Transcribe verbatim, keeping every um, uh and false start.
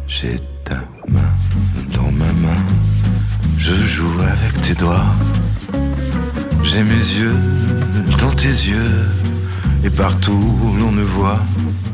J'ai ta main dans ma main, je joue avec tes doigts. J'ai mes yeux dans tes yeux, et partout l'on ne voit